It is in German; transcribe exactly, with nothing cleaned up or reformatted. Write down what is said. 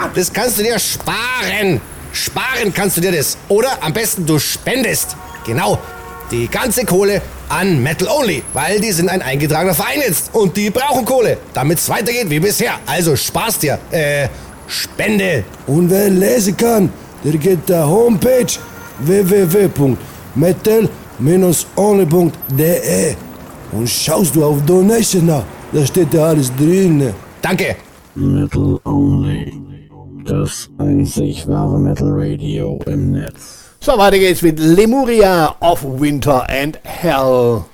Das kannst du dir sparen. Sparen kannst du dir das. Oder am besten du spendest. Genau. Die ganze Kohle an Metal Only, weil die sind ein eingetragener Verein jetzt und die brauchen Kohle, damit es weitergeht wie bisher. Also spar's dir. Äh, Spende. Und wer lesen kann, der geht der Homepage w w w punkt metal only punkt d e und schaust du auf Donation nach. Da steht ja alles drin. Danke. Metal Only. Das einzig wahre Metal Radio im Netz. So, weiter geht's mit Lemuria of Winter and Hell.